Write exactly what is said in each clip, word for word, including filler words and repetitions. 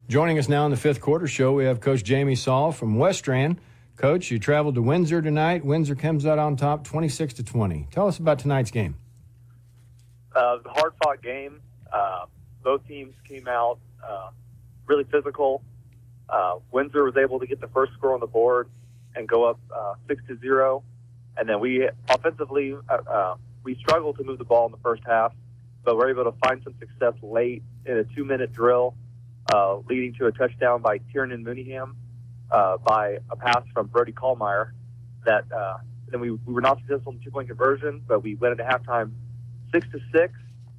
Joining us now in the fifth quarter show, we have Coach Jamie Saul from Westran. Coach, you traveled to Windsor tonight. Windsor comes out on top twenty-six to twenty. Tell us about tonight's game. Uh, the hard-fought game. Uh, both teams came out uh, really physical. Uh, Windsor was able to get the first score on the board and go up uh, six to zero. And then we offensively, uh, uh, we struggled to move the ball in the first half, but we're able to find some success late in a two-minute drill, uh, leading to a touchdown by Tiernan Mooneyham uh, by a pass from Brody Kallmeyer. That uh, then we, we were not successful in the two-point conversion, but we went into halftime six to six.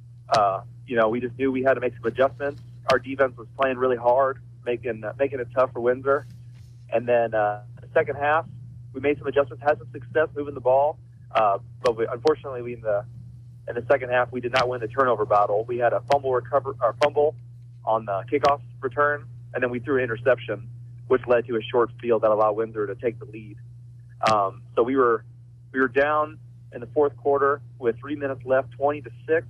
Uh, you know, we just knew we had to make some adjustments. Our defense was playing really hard, making uh, making it tough for Windsor. And then uh, the second half, we made some adjustments, had some success moving the ball, uh, but we, unfortunately, we in the in the second half we did not win the turnover battle. We had a fumble recover, or fumble on the kickoff return, and then we threw an interception, which led to a short field that allowed Windsor to take the lead. Um, so we were we were down in the fourth quarter with three minutes left, twenty to six,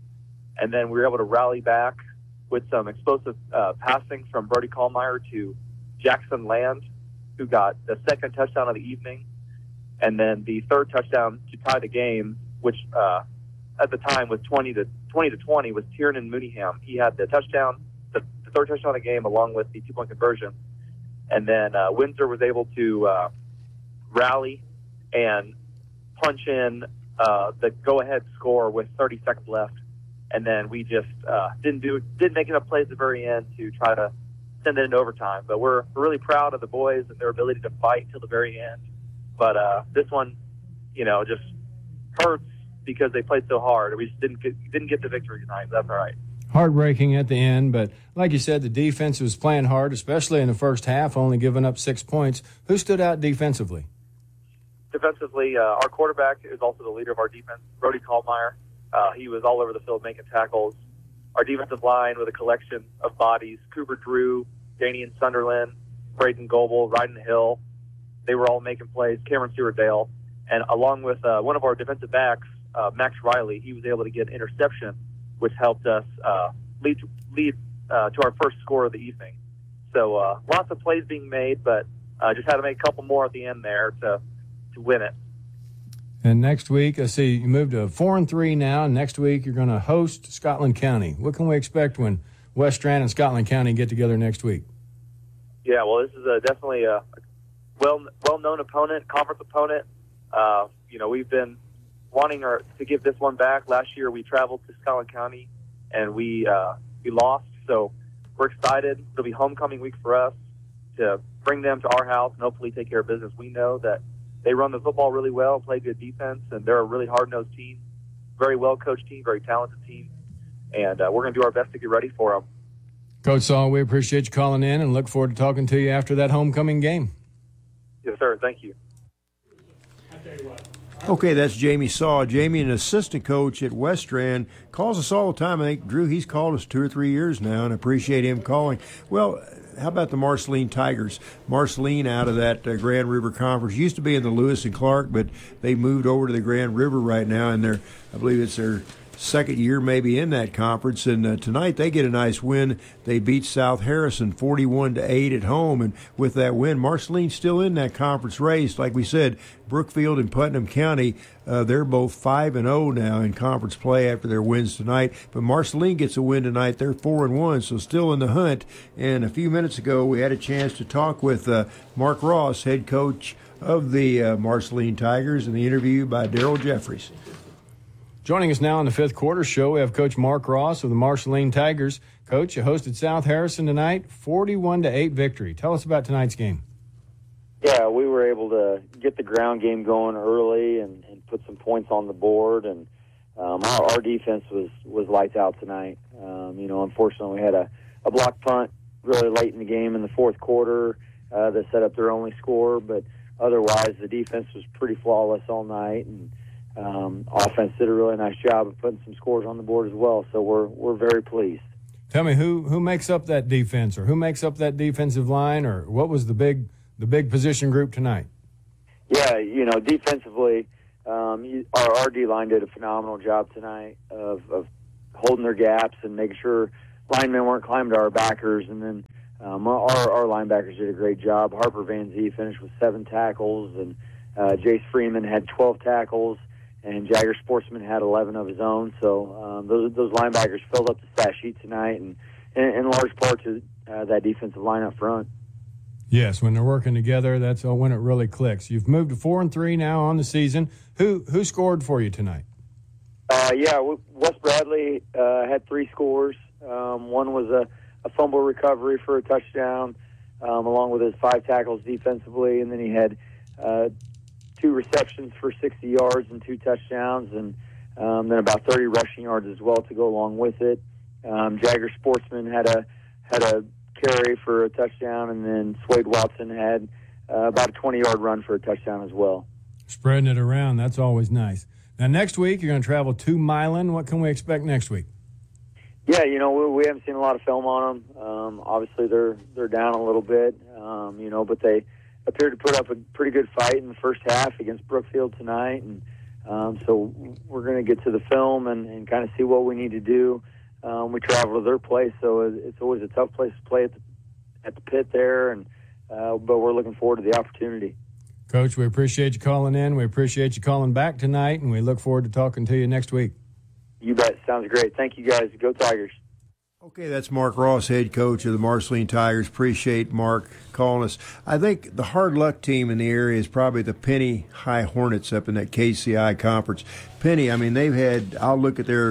and then we were able to rally back with some explosive uh, passing from Brody Kallmeyer to Jackson Land, who got the second touchdown of the evening, and then the third touchdown to tie the game, which uh, at the time was twenty to twenty, was Tiernan Mooneyham. He had the touchdown, the, the third touchdown of the game, along with the two-point conversion. And then uh, Windsor was able to uh, rally and punch in uh, the go-ahead score with thirty seconds left. And then we just uh, didn't do didn't make enough plays at the very end to try to send it into overtime. But we're, we're really proud of the boys and their ability to fight till the very end. But uh, this one, you know, just hurts because they played so hard. We just didn't get, didn't get the victory tonight. But that's all right. Heartbreaking at the end, but like you said, the defense was playing hard, especially in the first half, only giving up six points. Who stood out defensively? Defensively, uh, our quarterback is also the leader of our defense, Brody Kallmeyer. Uh, he was all over the field making tackles. Our defensive line with a collection of bodies, Cooper Drew, Danian Sunderland, Braden Goebel, Ryden Hill, they were all making plays, Cameron Stewart-Dale. And along with uh, one of our defensive backs, uh, Max Riley, he was able to get an interception, which helped us uh, lead, to, lead uh, to our first score of the evening. So uh, lots of plays being made, but uh, just had to make a couple more at the end there to, to win it. And next week, I see you moved to four and three now. And next week, you're going to host Scotland County. What can we expect when Westran and Scotland County get together next week? Yeah, well, this is a, definitely a well well known opponent, conference opponent. Uh, you know, we've been wanting our, to give this one back. Last year, we traveled to Scotland County and we uh, we lost. So we're excited. It'll be homecoming week for us to bring them to our house and hopefully take care of business. We know that they run the football really well, play good defense, and they're a really hard-nosed team, very well-coached team, very talented team, and uh, we're going to do our best to get ready for them. Coach Saul, we appreciate you calling in and look forward to talking to you after that homecoming game. Yes, sir. Thank you. Okay, that's Jamie Saul. Jamie, an assistant coach at Westran, calls us all the time. I think, Drew, he's called us two or three years now, and I appreciate him calling. Well, how about the Marceline Tigers? Marceline out of that uh, Grand River Conference. Used to be in the Lewis and Clark, but they moved over to the Grand River right now, and they're, I believe it's their second year maybe in that conference. And uh, tonight they get a nice win. They beat South Harrison forty-one to eight at home, and with that win, Marceline's still in that conference race. Like we said, Brookfield and Putnam County, uh, they're both five and oh now in conference play after their wins tonight. But Marceline gets a win tonight. They're four and one, so still in the hunt. And a few minutes ago, we had a chance to talk with uh, Mark Ross, head coach of the uh, Marceline Tigers, in the interview by Daryl Jeffries. Joining us now in the fifth quarter show, we have Coach Mark Ross of the Marceline Tigers. Coach, you hosted South Harrison tonight, forty-one to eight victory. Tell us about tonight's game. Yeah, we were able to get the ground game going early and, and put some points on the board, and um, our, our defense was, was lights out tonight. Um, you know, unfortunately, we had a, a block punt really late in the game in the fourth quarter uh, that set up their only score, but otherwise the defense was pretty flawless all night, and Um, offense did a really nice job of putting some scores on the board as well, so we're we're very pleased. Tell me, who who makes up that defense, or who makes up that defensive line, or what was the big the big position group tonight? Yeah, you know, defensively, um, you, our, our D-line did a phenomenal job tonight of, of holding their gaps and making sure linemen weren't climbing to our backers, and then Um, our, our linebackers did a great job. Harper Van Zee finished with seven tackles, and uh, Jace Freeman had twelve tackles, and Jagger Sportsman had eleven of his own. So um, those those linebackers filled up the stat sheet tonight, and in, in large part to uh, that defensive line up front. Yes, when they're working together, that's when it really clicks. You've moved to four and three now on the season. Who who scored for you tonight? Uh, yeah, Wes Bradley uh, had three scores. Um, one was a, a fumble recovery for a touchdown, um, along with his five tackles defensively, and then he had uh, two receptions for sixty yards and two touchdowns, and um, then about thirty rushing yards as well to go along with it. Um, Jagger Sportsman had a had a carry for a touchdown, and then Swade Watson had uh, about a twenty-yard run for a touchdown as well. Spreading it around, that's always nice. Now, next week, you're going to travel to Milan. What can we expect next week? Yeah, you know, we, we haven't seen a lot of film on them. Um, obviously, they're they're down a little bit, um, you know, but they appear to put up a pretty good fight in the first half against Brookfield tonight. And um, so we're going to get to the film and, and kind of see what we need to do. Um, we travel to their place, so it's always a tough place to play at the, at the pit there, and uh, but we're looking forward to the opportunity. Coach, we appreciate you calling in. We appreciate you calling back tonight, and we look forward to talking to you next week. You bet. Sounds great. Thank you, guys. Go Tigers. Okay, that's Mark Ross, head coach of the Marceline Tigers. Appreciate Mark calling us. I think the hard luck team in the area is probably the Penny High Hornets up in that K C I conference. Penny, I mean, they've had, I'll look at their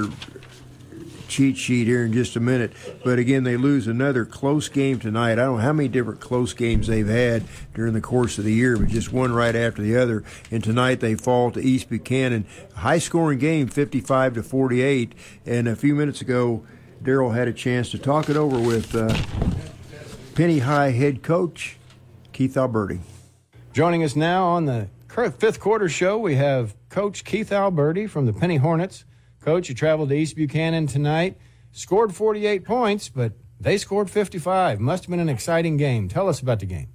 cheat sheet here in just a minute, but again, they lose another close game tonight. I don't know how many different close games they've had during the course of the year, but just one right after the other. And tonight they fall to East Buchanan. High scoring game, fifty-five to forty-eight. And a few minutes ago, Daryl had a chance to talk it over with uh, Penny High head coach Keith Alberti. Joining us now on the fifth quarter show, we have Coach Keith Alberti from the Penny Hornets. Coach, you traveled to East Buchanan tonight, scored forty-eight points, but they scored fifty-five. Must have been an exciting game. Tell us about the game.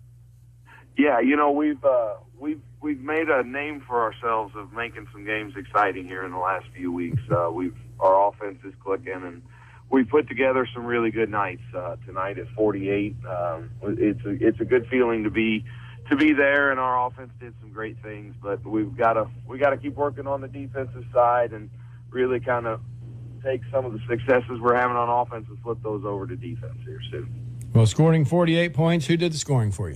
Yeah, you know, we've uh, we've we've made a name for ourselves of making some games exciting here in the last few weeks. Uh, we've our offense is clicking, and we put together some really good nights. Uh, tonight at forty-eight, um, it's a, it's a good feeling to be to be there, and our offense did some great things. But we've got to we got to keep working on the defensive side and really kind of take some of the successes we're having on offense and flip those over to defense here soon. Well, scoring forty-eight points, who did the scoring for you?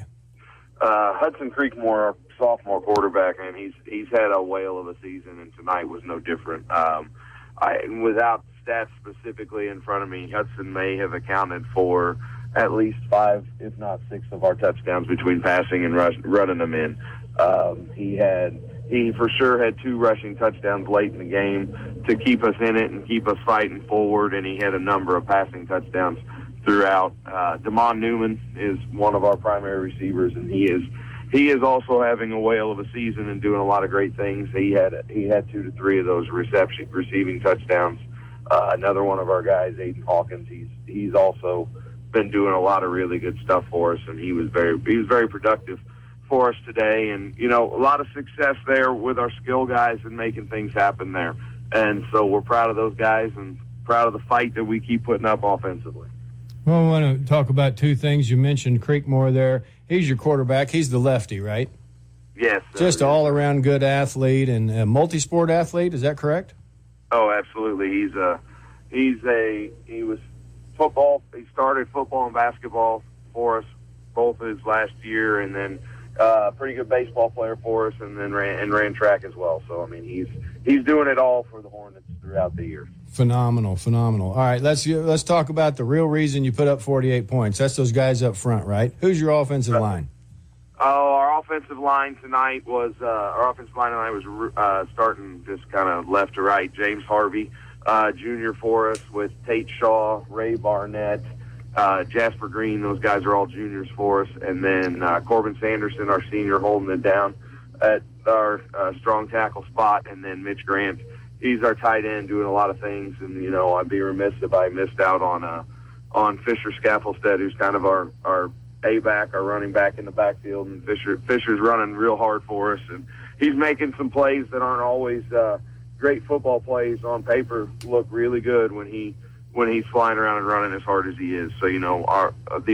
Uh, Hudson Creekmore, our sophomore quarterback, and he's he's had a whale of a season, and tonight was no different. Um, I, without stats specifically in front of me, Hudson may have accounted for at least five, if not six, of our touchdowns between passing and rush, running them in. Um, he had he for sure had two rushing touchdowns late in the game to keep us in it and keep us fighting forward, and he had a number of passing touchdowns throughout. Uh, Damon Newman is one of our primary receivers, and he is he is also having a whale of a season and doing a lot of great things. He had he had two to three of those reception receiving touchdowns. Uh, another one of our guys, Aiden Hawkins, he's he's also been doing a lot of really good stuff for us, and he was very he was very productive for us today. And you know, a lot of success there with our skill guys and making things happen there. And so we're proud of those guys and proud of the fight that we keep putting up offensively. Well, I want to talk about two things. You mentioned Creekmore there. He's your quarterback. He's the lefty, right? Yes. Just uh, all-around good athlete and a multi-sport athlete. Is that correct? Oh, absolutely. He's a he's a he was football. He started football and basketball for us both his last year, and then uh, pretty good baseball player for us, and then ran and ran track as well. So I mean, he's he's doing it all for the Hornets throughout the year. Phenomenal, phenomenal. All right, let's let's talk about the real reason you put up forty-eight points. That's those guys up front, right? Who's your offensive line? Oh, our offensive line tonight was uh, our offensive line tonight was uh, starting just kind of left to right. James Harvey, uh, junior for us, with Tate Shaw, Ray Barnett, uh, Jasper Green. Those guys are all juniors for us, and then uh, Corbin Sanderson, our senior, holding it down at our uh, strong tackle spot, and then Mitch Grant. He's our tight end, doing a lot of things, and you know I'd be remiss if I missed out on uh, on Fisher Scaffelstead, who's kind of our our A-back, our running back in the backfield, and Fisher Fisher's running real hard for us, and he's making some plays that aren't always uh, great football plays on paper. Look really good when he when he's flying around and running as hard as he is. So you know our uh, the offensive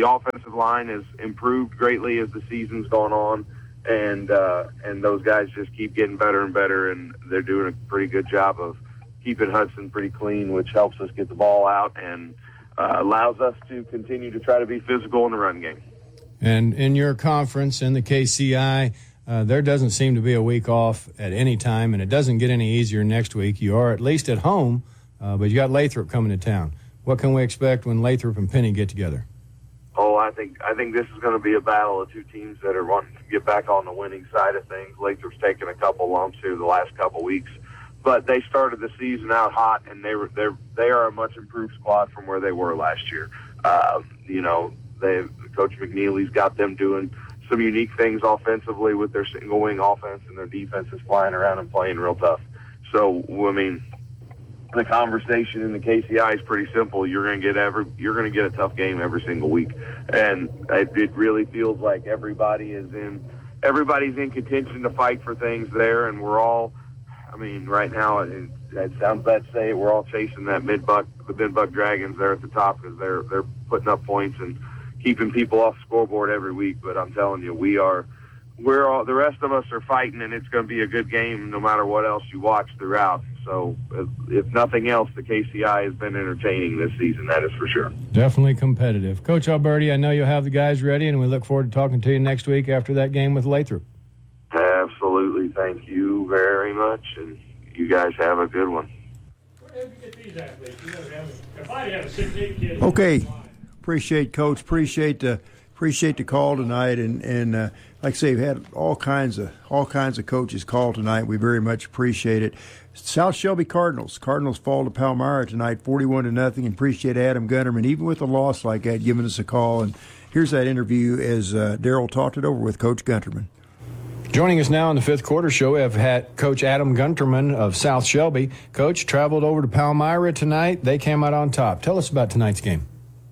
offensive line has improved greatly as the season's gone on, and uh, and those guys just keep getting better and better, and they're doing a pretty good job of keeping Hudson pretty clean, which helps us get the ball out and uh, allows us to continue to try to be physical in the run game. And in your conference, in the K C I, uh, there doesn't seem to be a week off at any time, and it doesn't get any easier next week. You are at least at home, uh, but you got Lathrop coming to town. What can we expect when Lathrop and Penny get together? Oh, I think I think this is going to be a battle of two teams that are wanting to get back on the winning side of things. Lathrop's taken a couple lumps here the last couple weeks, but they started the season out hot, and they were they they are a much improved squad from where they were last year. Uh, you know, they Coach McNeely's got them doing some unique things offensively with their single wing offense, and their defense is flying around and playing real tough. So, I mean, the conversation in the K C I is pretty simple. You're going to get every you're going to get a tough game every single week, and it, it really feels like everybody is in everybody's in contention to fight for things there, and we're all. I mean, right now it, it sounds bad to say it, we're all chasing that mid buck the mid buck Dragons there at the top because they're they're putting up points and keeping people off the scoreboard every week. But I'm telling you, we are. We're all, the rest of us are fighting, and it's going to be a good game no matter what else you watch throughout. So, if, if nothing else, the K C I has been entertaining this season, that is for sure. Definitely competitive. Coach Alberti, I know you'll have the guys ready, and we look forward to talking to you next week after that game with Lathrop. Absolutely. Thank you very much, and you guys have a good one. Okay. Appreciate, Coach. Appreciate the appreciate the call tonight, and and uh, like I say, we've had all kinds of all kinds of coaches call tonight. We very much appreciate it. South Shelby Cardinals. Cardinals fall to Palmyra tonight, forty-one to nothing. And appreciate Adam Gunterman, even with a loss like that, giving us a call. And here's that interview as uh, Daryl talked it over with Coach Gunterman. Joining us now in the fifth quarter show, we have had Coach Adam Gunterman of South Shelby. Coach traveled over to Palmyra tonight. They came out on top. Tell us about tonight's game.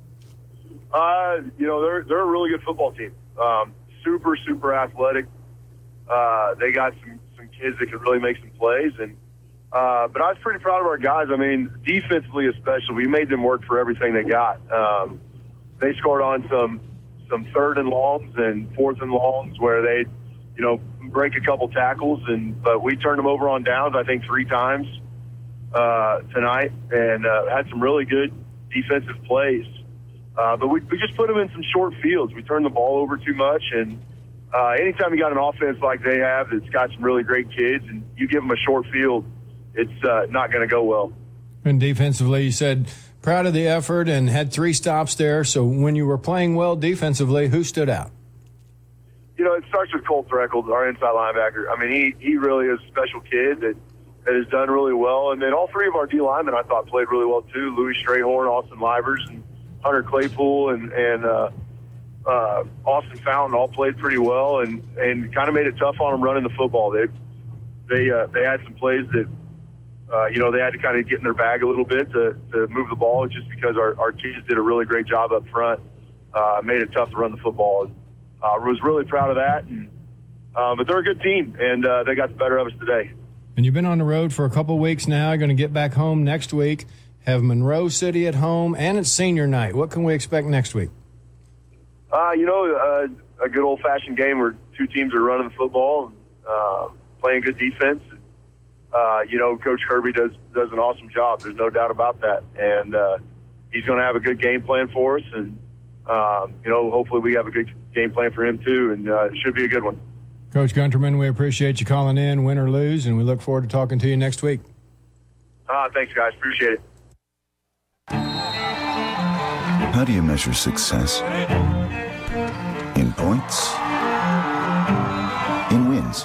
Uh, you know, they're they're a really good football team. Um, super, super athletic. Uh, they got some, some kids that can really make some plays. And uh, but I was pretty proud of our guys. I mean, defensively especially, we made them work for everything they got. Um, they scored on some some third and longs and fourth and longs where they, you know, break a couple tackles, and but we turned them over on downs, I think, three times uh, tonight, and uh, had some really good defensive plays. Uh, but we, we just put them in some short fields. We turned the ball over too much, and uh, anytime you got an offense like they have that's got some really great kids, and you give them a short field, it's uh, not going to go well. And defensively, you said proud of the effort and had three stops there. So when you were playing well defensively, who stood out? You know, it starts with Colt Threckles, our inside linebacker. I mean, he, he really is a special kid that, that has done really well. And then all three of our D linemen, I thought, played really well, too. Louis Strayhorn, Austin Livers, and Hunter Claypool, and, and uh, uh, Austin Fountain all played pretty well and, and kind of made it tough on them running the football. They they uh, they had some plays that, uh, you know, they had to kind of get in their bag a little bit to, to move the ball just because our, our kids did a really great job up front, uh, made it tough to run the football. I uh, was really proud of that. And, uh, but they're a good team, and uh, they got the better of us today. And you've been on the road for a couple of weeks now. You're going to get back home next week. Have Monroe City at home, and it's senior night. What can we expect next week? Uh, you know, uh, a good old-fashioned game where two teams are running the football and uh, playing good defense. Uh, you know, Coach Kirby does does an awesome job. There's no doubt about that. And uh, he's going to have a good game plan for us. And, uh, you know, hopefully we have a good game plan for him, too, and uh, it should be a good one. Coach Gunterman, we appreciate you calling in, win or lose, and we look forward to talking to you next week. Uh, thanks, guys. Appreciate it. How do you measure success? In points? In wins?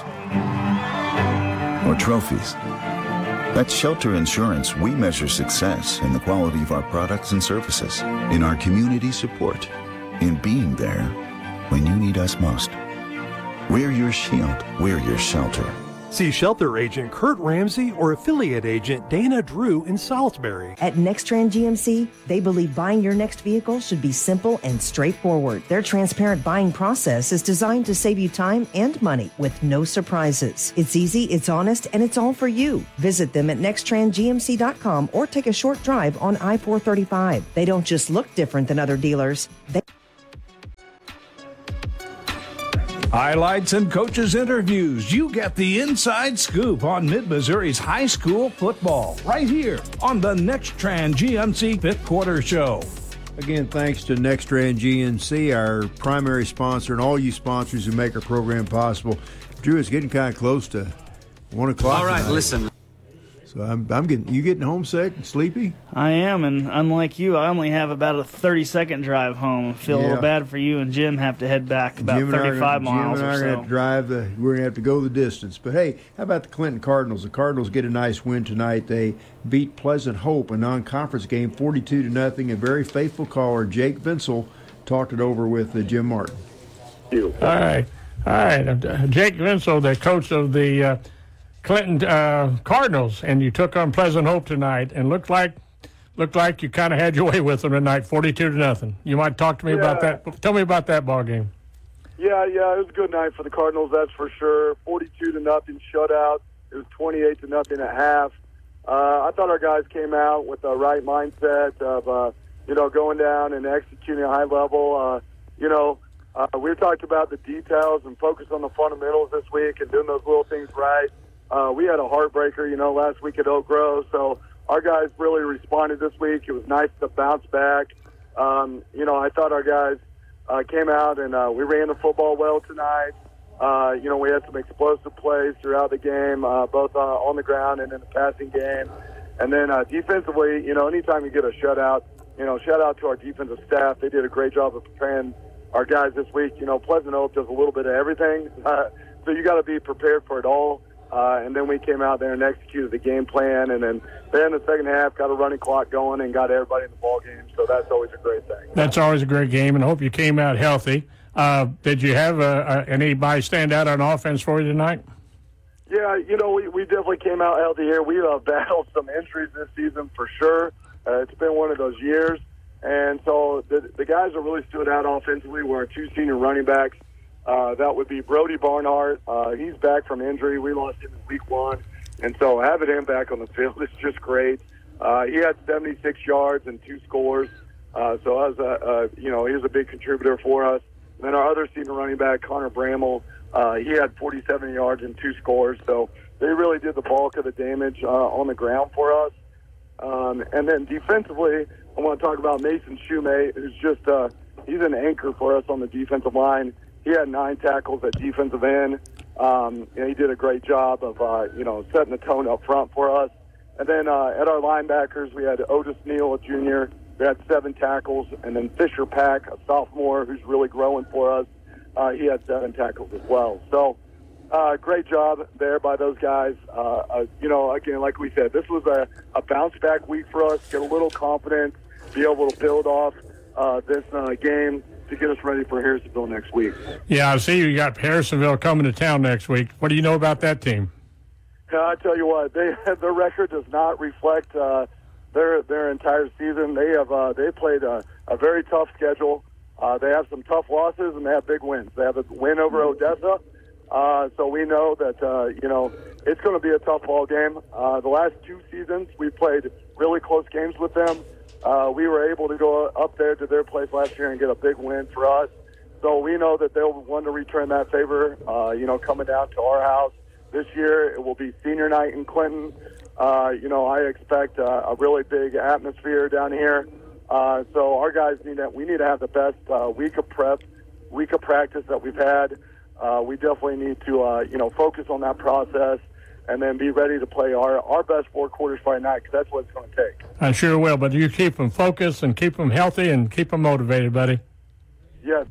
Or trophies? At Shelter Insurance, we measure success in the quality of our products and services, in our community support, in being there when you need us most. We're your shield. We're your shelter. See Shelter Agent Kurt Ramsey or Affiliate Agent Dana Drew in Salisbury. At Nextran G M C, they believe buying your next vehicle should be simple and straightforward. Their transparent buying process is designed to save you time and money with no surprises. It's easy, it's honest, and it's all for you. Visit them at nextran g m c dot com or take a short drive on I four thirty-five. They don't just look different than other dealers. They Highlights and coaches' interviews. You get the inside scoop on Mid-Missouri's high school football right here on the NextTran G M C fifth Quarter Show. Again, thanks to NextTran G M C, our primary sponsor, and all you sponsors who make our program possible. Drew, it's getting kind of close to one o'clock. All right, tonight. listen. So I'm, I'm getting. You getting homesick and sleepy? I am, and unlike you, I only have about a thirty-second drive home. I feel Yeah. a little bad for you and Jim have to head back about Jim and I are thirty-five gonna- miles Jim and I or are going to so. have to drive. The, we're going to have to go the distance. But hey, how about the Clinton Cardinals? The Cardinals get a nice win tonight. They beat Pleasant Hope, a non-conference game, forty-two to nothing. A very faithful caller, Jake Vinsel, talked it over with uh, Jim Martin. All right, all right. Uh, Jake Vinsel, the coach of the uh, Clinton uh, Cardinals, and you took on Pleasant Hope tonight, and looked like looked like you kind of had your way with them tonight, forty-two to nothing. You might talk to me about Yeah. that. Tell me about that ball game. Yeah, yeah, it was a good night for the Cardinals, that's for sure. forty-two to nothing shutout. It was twenty-eight to nothing at half. Uh, I thought our guys came out with the right mindset of, uh, you know, going down and executing at a high level. Uh, you know, uh, we talked about the details and focus on the fundamentals this week and doing those little things right. Uh, we had a heartbreaker, you know, last week at Oak Grove, so our guys really responded this week. It was nice to bounce back. Um, you know, I thought our guys uh, came out and uh, we ran the football well tonight. Uh, you know, we had some explosive plays throughout the game, uh, both uh, on the ground and in the passing game. And then uh, defensively, you know, anytime you get a shutout, you know, shout out to our defensive staff. They did a great job of preparing our guys this week. You know, Pleasant Oak does a little bit of everything, uh, so you got to be prepared for it all. Uh, and then we came out there and executed the game plan, and then then the second half got a running clock going and got everybody in the ball game. So that's always a great thing. That's always a great game, and I hope you came out healthy. Uh, did you have uh, uh, anybody stand out on offense for you tonight? Yeah, you know, we, we definitely came out healthy here. We uh, battled some injuries this season for sure. Uh, it's been one of those years. And so the, the guys that really stood out offensively were our two senior running backs. Uh, that would be Brody Barnhart. Uh, he's back from injury. We lost him in week one. And so having him back on the field is just great. Uh, he had seventy-six yards and two scores. Uh, so as a, uh, you know, he was a big contributor for us. And then our other senior running back, Connor Bramall, uh, he had forty-seven yards and two scores. So they really did the bulk of the damage uh, on the ground for us. Um, and then defensively, I want to talk about Mason Shumate, who's just uh, he's an anchor for us on the defensive line. He had nine tackles at defensive end. Um, and he did a great job of, uh, you know, setting the tone up front for us. And then uh, at our linebackers, we had Otis Neal, a junior. We had seven tackles. And then Fisher Pack, a sophomore who's really growing for us. Uh, he had seven tackles as well. So uh, great job there by those guys. Uh, uh, you know, again, like we said, this was a, a bounce-back week for us, get a little confidence, be able to build off uh, this uh, game to get us ready for Harrisonville next week. Yeah, I see you got Harrisonville coming to town next week. What do you know about that team? Uh, I tell you what, they their record does not reflect uh, their their entire season. They have uh, they played a, a very tough schedule. Uh, they have some tough losses and they have big wins. They have a win over Odessa, uh, so we know that uh, you know it's going to be a tough ball game. Uh, the last two seasons we played really close games with them. Uh, we were able to go up there to their place last year and get a big win for us. So we know that they'll want to return that favor, uh, you know, coming down to our house. This year it will be senior night in Clinton. Uh, you know, I expect uh, a really big atmosphere down here. Uh, so our guys need to, we need to have the best uh, week of prep, week of practice that we've had. Uh, we definitely need to, uh, you know, focus on that process and then be ready to play our, our best four quarters Friday night because that's what it's going to take. I sure will, but you keep them focused and keep them healthy and keep them motivated, buddy. Yes.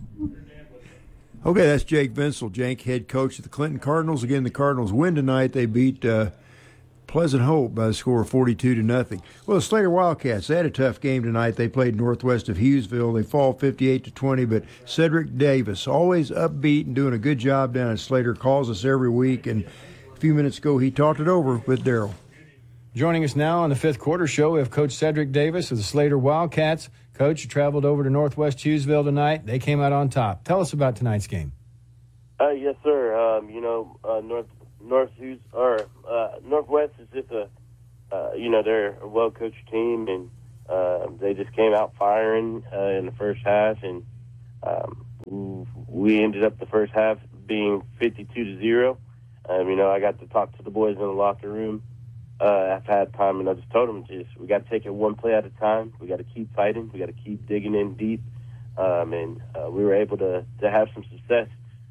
Okay, that's Jake Vinsel, Jake, head coach of the Clinton Cardinals. Again, the Cardinals win tonight. They beat uh, Pleasant Hope by the score of forty-two to nothing. Well, the Slater Wildcats, they had a tough game tonight. They played northwest of Hughesville. They fall fifty-eight to twenty, but Cedric Davis, always upbeat and doing a good job down at Slater, calls us every week. And a few minutes ago, he talked it over with Daryl. Joining us now on the fifth quarter show, we have Coach Cedric Davis of the Slater Wildcats. Coach, you traveled over to northwest Hughesville tonight. They came out on top. Tell us about tonight's game. Uh, yes, sir. Um, you know, uh, North North Hughes or uh, Northwest is just a, uh, you know, they're a well-coached team, and uh, they just came out firing uh, in the first half, and um, we ended up the first half being fifty-two to zero. Um, you know, I got to talk to the boys in the locker room uh, after I had time, and I just told them, just we got to take it one play at a time. We got to keep fighting. We got to keep digging in deep. Um, and uh, we were able to, to have some success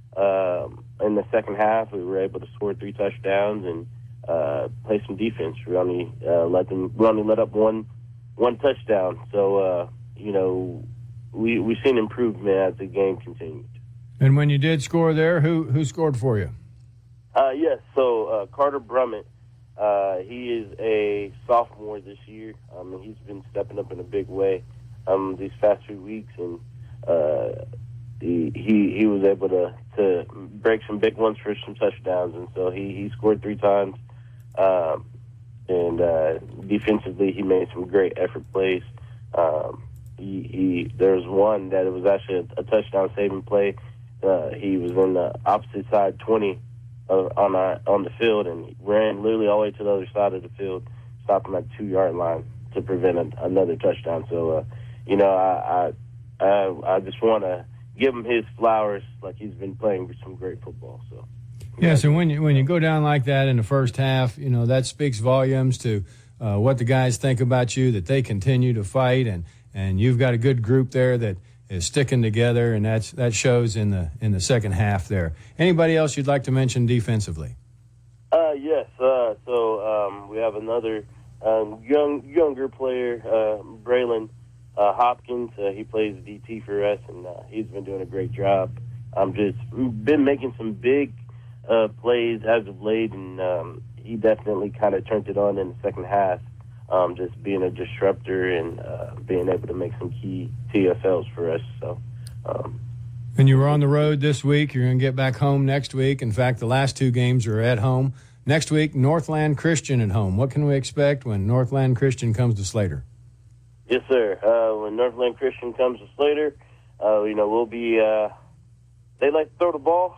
um, in the second half. We were able to score three touchdowns and uh, play some defense. We only uh, let them. We only let up one one touchdown. So uh, you know, we we seen improvement as the game continued. And when you did score there, who who scored for you? Uh, yes, so uh, Carter Brummett, uh, he is a sophomore this year. Um, and he's been stepping up in a big way um, these past few weeks, and uh, he, he he was able to, to break some big ones for some touchdowns, and so he, he scored three times. Um, and uh, defensively, he made some great effort plays. Um, he, he there was one that it was actually a, a touchdown saving play. Uh, he was on the opposite side twenty. Uh, on our, on the field, and ran literally all the way to the other side of the field, stopping at the two-yard line to prevent a, another touchdown. So, uh, you know, I I, I, I just want to give him his flowers, like he's been playing some great football. So, yeah. So when you when you go down like that in the first half, you know that speaks volumes to uh, what the guys think about you. That they continue to fight, and and you've got a good group there that is sticking together, and that's that shows in the in the second half there. Anybody else you'd like to mention defensively? Uh, yes. Uh, so um, we have another um, young younger player, uh, Braylon uh, Hopkins. Uh, he plays D T for us, and uh, he's been doing a great job. I'm just been making some big uh, plays as of late, and um, he definitely kind of turned it on in the second half. Um, just being a disruptor and uh, being able to make some key T F Ls for us. So, um, and you were on the road this week. You're going to get back home next week. In fact, the last two games are at home. Next week, Northland Christian at home. What can we expect when Northland Christian comes to Slater? Yes, sir. Uh, when Northland Christian comes to Slater, uh, you know, we'll be uh, – they like to throw the ball.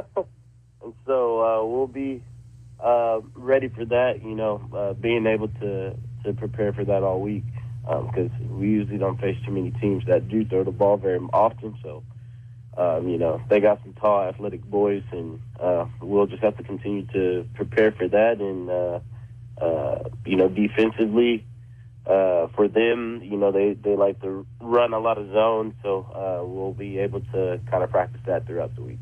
And so uh, we'll be uh, ready for that, you know, uh, being able to – to prepare for that all week, because um, we usually don't face too many teams that do throw the ball very often. So, um, you know, they got some tall, athletic boys, and uh, we'll just have to continue to prepare for that. And, uh, uh, you know, defensively, uh, for them, you know, they, they like to run a lot of zones, so uh, we'll be able to kind of practice that throughout the week.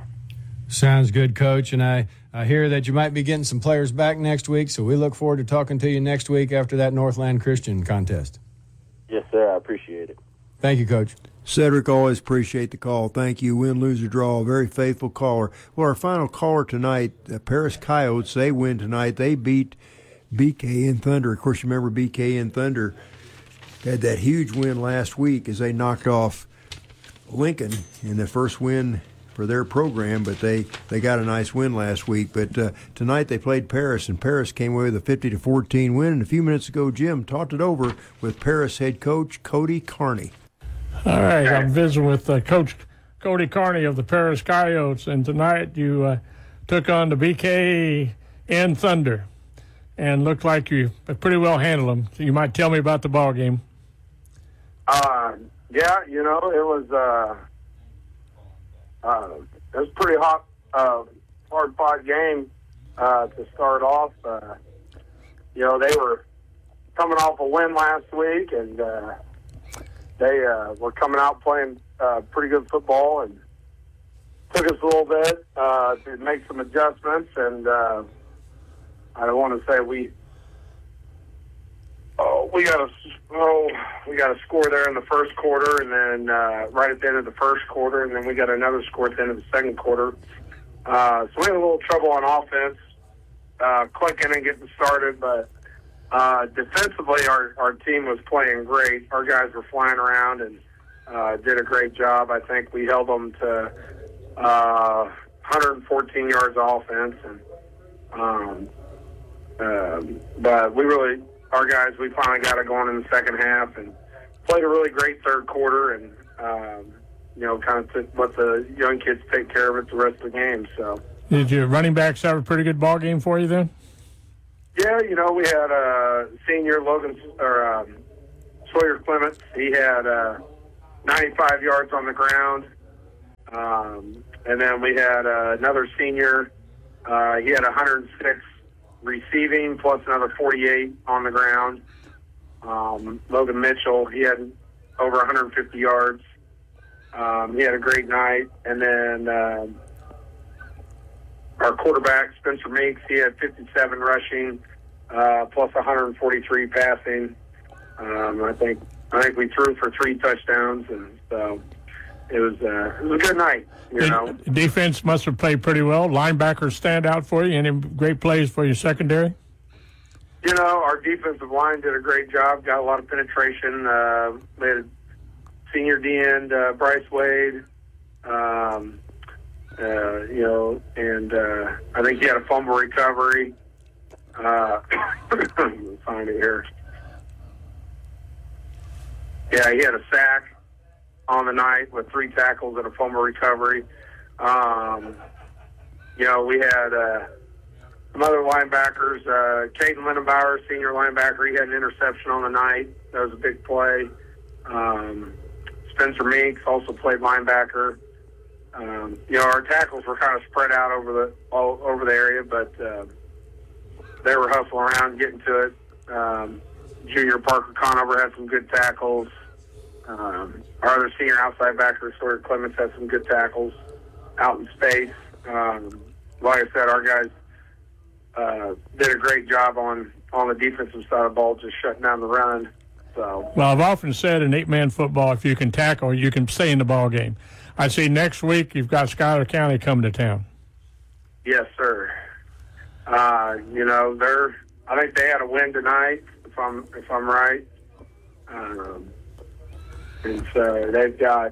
Sounds good, Coach. And I, I hear that you might be getting some players back next week, so we look forward to talking to you next week after that Northland Christian contest. Yes, sir. I appreciate it. Thank you, Coach. Cedric, always appreciate the call. Thank you. Win, lose, or draw. Very faithful caller. Well, our final caller tonight, the Paris Coyotes, they win tonight. They beat B K N Thunder. Of course, you remember B K N Thunder had that huge win last week as they knocked off Lincoln in the first win for their program, but they, they got a nice win last week. But uh, tonight they played Paris, and Paris came away with a fifty to fourteen win. And a few minutes ago, Jim talked it over with Paris head coach Cody Carney. All right, I'm visiting with uh, Coach Cody Carney of the Paris Coyotes, and tonight you uh, took on the B K N Thunder, and looked like you pretty well handled them. So you might tell me about the ball game. Uh, yeah, you know, it was. Uh... Uh, it was a pretty hot, uh, hard-fought game uh, to start off. Uh, you know, they were coming off a win last week, and uh, they uh, were coming out playing uh, pretty good football, and took us a little bit uh, to make some adjustments. And uh, I don't want to say we oh, we got a oh, we got a score there in the first quarter, and then uh, right at the end of the first quarter, and then we got another score at the end of the second quarter. Uh, so we had a little trouble on offense, uh, clicking and getting started, but uh, defensively, our our team was playing great. Our guys were flying around and uh, did a great job. I think we held them to uh, one hundred fourteen yards of offense, and um, um, but we really. Our guys, we finally got it going in the second half and played a really great third quarter, and um, you know, kind of took, let the young kids take care of it the rest of the game. So, did your running backs have a pretty good ball game for you then? Yeah, you know, we had a uh, senior Logan or um, Sawyer Clements. He had uh, ninety-five yards on the ground. Uh, Um, and then we had uh, another senior. Uh, he had one hundred six receiving plus another forty-eight on the ground. Um, Logan Mitchell, he had over one hundred fifty yards. Um, he had a great night. And then uh, our quarterback, Spencer Meeks, he had fifty-seven rushing uh, plus one hundred forty-three passing. Um, I think I think we threw for three touchdowns, and so it was uh, it was a good night. You The know, defense must have played pretty well. Linebackers stand out for you. Any great plays for your secondary? You know, our defensive line did a great job. Got a lot of penetration. Uh, we had senior D end uh, Bryce Wade. Um, uh, you know, and uh, I think he had a fumble recovery. Uh, let me find it here. Yeah, he had a sack on the night with three tackles and a fumble recovery. Um, you know, we had uh, some other linebackers. Uh, Caden Lindenbauer, senior linebacker, he had an interception on the night. That was a big play. Um, Spencer Meeks also played linebacker. Um, you know, our tackles were kind of spread out over the all over the area, but uh, they were hustling around, getting to it. Um, Junior Parker Conover had some good tackles. Um, our other senior outside backer, Sawyer Clements, had some good tackles out in space. Um, like I said, our guys uh, did a great job on, on the defensive side of the ball, just shutting down the run. So, well, I've often said in eight-man football, if you can tackle, you can stay in the ball game. I see next week you've got Schuyler County coming to town. Yes, sir. Uh, you know, they're. I think they had a win tonight, if I'm if I'm right. Um, and so they've got,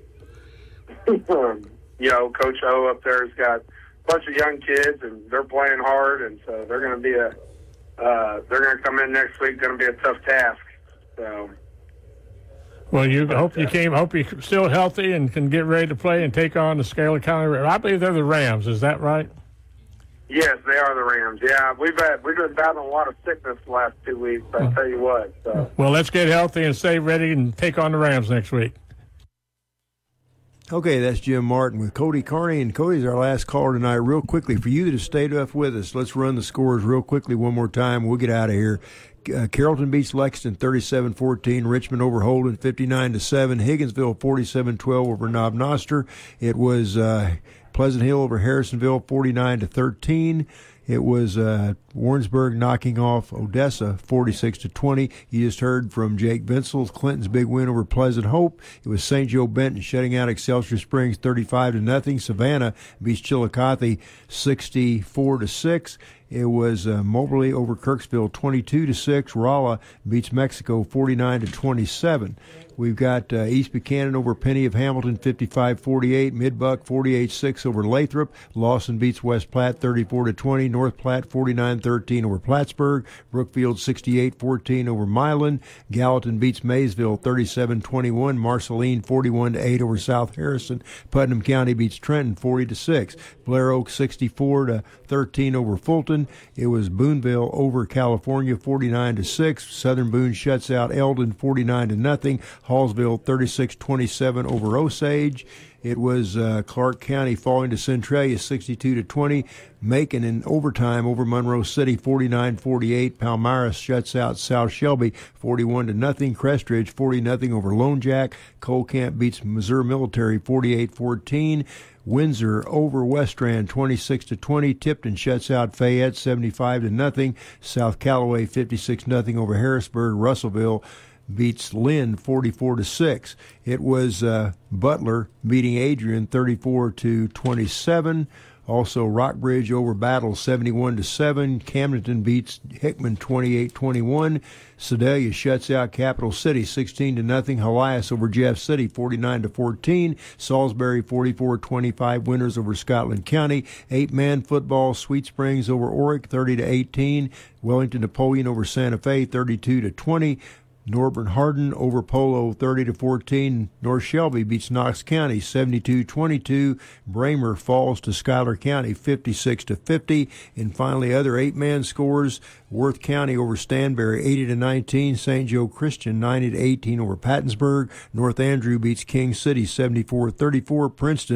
you know, Coach O up there's got a bunch of young kids, and they're playing hard, and so they're going to be a. Uh, they're going to come in next week. Going to be a tough task. So. Well, you hope you came. Hope you're still healthy and can get ready to play and take on the Schuyler County. I believe they're the Rams. Is that right? Yes, they are the Rams. Yeah, we've had we've been battling a lot of sickness the last two weeks. I tell you what. So. Well, let's get healthy and stay ready and take on the Rams next week. Okay, that's Jim Martin with Cody Carney, and Cody's our last caller tonight. Real quickly, for you that have stayed up with us, let's run the scores real quickly one more time. We'll get out of here. Uh, Carrollton beats Lexington thirty-seven fourteen. Richmond over Holden fifty-nine to seven. Higginsville forty-seven twelve over Knob Noster. It was uh, Pleasant Hill over Harrisonville forty-nine to thirteen. It was uh, Warrensburg knocking off Odessa forty-six to twenty. You just heard from Jake Vinsel, Clinton's big win over Pleasant Hope. It was Saint Joe Benton shutting out Excelsior Springs thirty-five to nothing. Savannah beats Chillicothe sixty-four to six. It was uh, Moberly over Kirksville twenty-two to six. Rolla beats Mexico forty-nine to twenty-seven. We've got uh, East Buchanan over Penny of Hamilton fifty-five forty-eight. Midbuck forty-eight six over Lathrop. Lawson beats West Platte thirty-four to twenty. North Platte forty-nine thirteen over Plattsburgh. Brookfield sixty-eight fourteen over Milan. Gallatin beats Maysville thirty-seven twenty-one. Marceline forty-one to eight over South Harrison. Putnam County beats Trenton forty to six. Blair Oak sixty-four to thirteen over Fulton. It was Boonville over California forty-nine to six. Southern Boone shuts out Eldon forty-nine to nothing. Hallsville thirty-six twenty-seven over Osage. It was uh, Clark County falling to Centralia sixty-two to twenty. Macon in overtime over Monroe City forty-nine forty-eight. Palmyra shuts out South Shelby forty-one to nothing. Crestridge forty nothing over Lone Jack. Cole Camp beats Missouri Military forty-eight fourteen. Windsor over Westran twenty-six to twenty. Tipton shuts out Fayette seventy-five to nothing. South Callaway fifty-six nothing over Harrisburg. Russellville beats Lynn forty-four to six. It was uh, Butler beating Adrian thirty-four to twenty-seven. Also Rockbridge over Battle seventy-one to seven. Camdenton beats Hickman twenty-eight twenty-one. Sedalia shuts out Capital City sixteen to nothing. Helias over Jeff City forty-nine to fourteen. Salisbury forty-four twenty-five winners over Scotland County. Eight-man football, Sweet Springs over Oric thirty to eighteen. Wellington Napoleon over Santa Fe thirty-two to twenty. Norburn Hardin over Polo thirty to fourteen. North Shelby beats Knox County seventy-two twenty-two. Bramer falls to Schuyler County fifty-six to fifty. And finally, other eight-man scores. Worth County over Stanberry eighty to nineteen. Saint Joe Christian ninety to eighteen over Pattonsburg. North Andrew beats King City seventy-four thirty-four. Princeton